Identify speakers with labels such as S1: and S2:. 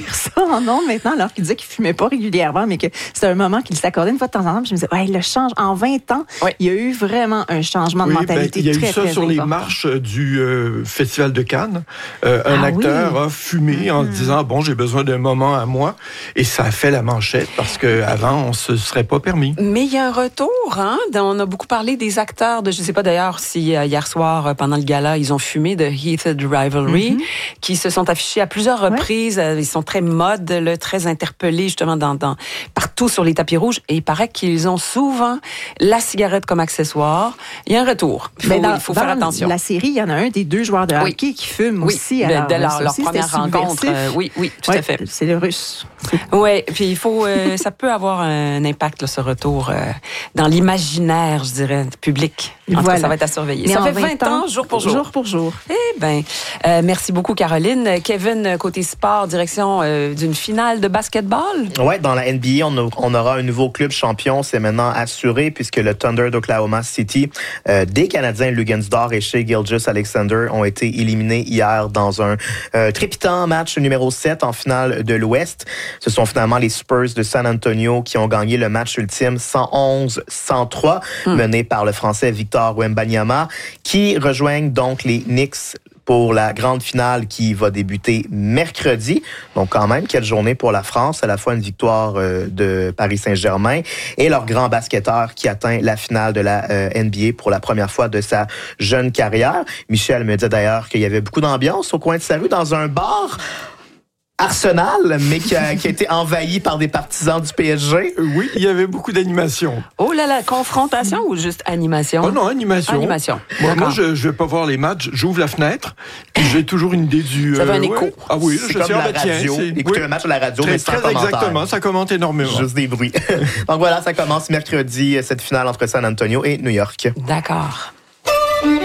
S1: ça en ondes maintenant, alors qu'il disait qu'il fumait pas régulièrement, mais que c'était un moment qu'il s'accordait une fois de temps en temps. Puis je me disais, ouais, le change en 20 ans, il y a eu vraiment un changement de mentalité
S2: il y a
S1: très,
S2: eu ça
S1: très
S2: sur
S1: important.
S2: les marches du Festival de Cannes. Un acteur a fumé en disant, bon, j'ai besoin d'un moment à moi. Et ça a fait la manchette parce qu'avant, on se serait pas permis.
S3: Mais il y a un retour, hein? On a beaucoup parlé des acteurs je sais pas d'ailleurs si hier soir, pendant le gala, ils ont fumé de Heated Rivalry, qui se sont affichés à plusieurs reprises. Ils sont très mode, très interpellés justement partout sur les tapis rouges. Et il paraît qu'ils ont souvent la cigarette comme accessoire. Il y a un retour. Il faut faire attention.
S1: Dans la série, il y en a un des deux joueurs de hockey qui fume aussi. Alors,
S3: dès leur première rencontre. Oui, tout à fait.
S1: C'est le Russe.
S3: Oui, puis ça peut avoir un impact, là, ce retour dans l'imaginaire, je dirais, public. En tout cas, ça va être à surveiller.
S1: Mais
S3: ça fait 20 ans, jour pour jour.
S1: Jour pour jour.
S3: Eh bien, merci beaucoup, Caroline. Kevin, côté sport, direction d'une finale de basketball.
S4: Oui, dans la NBA, on aura un nouveau club champion. C'est maintenant assuré puisque le Thunder d'Oklahoma City, des Canadiens Lugansdor et Shai Gilgeous-Alexander ont été éliminés hier dans un trépitant match numéro 7 en finale de l'Ouest. Ce sont finalement les Spurs de San Antonio qui ont gagné le match ultime 111-103, mené par le Français Victor Wembanyama, qui rejoignent donc les Knicks pour la grande finale qui va débuter mercredi. Donc quand même, quelle journée pour la France, à la fois une victoire de Paris Saint-Germain et leur grand basketteur qui atteint la finale de la NBA pour la première fois de sa jeune carrière. Michel me dit d'ailleurs qu'il y avait beaucoup d'ambiance au coin de sa rue dans un bar Arsenal, mais qui a été envahi par des partisans du PSG.
S2: Oui, il y avait beaucoup d'animation.
S3: Oh là là, confrontation ou juste animation?
S2: Oh non, animation.
S3: Animation.
S2: Moi, je vais pas voir les matchs. J'ouvre la fenêtre, puis j'ai toujours une idée du...
S3: Ça fait un écho.
S4: Ah oui, c'est comme la radio. Écouter un match à la radio, mais sans commentaire.
S2: Exactement, ça commente énormément.
S4: Juste des bruits. Donc voilà, ça commence mercredi, cette finale entre San Antonio et New York.
S3: D'accord.